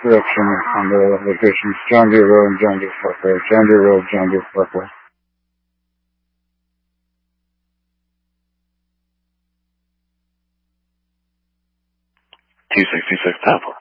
direction on the locations John Deere Road and John Deere Parkway. John Deere Road, John Deere Parkway. 266 10-4.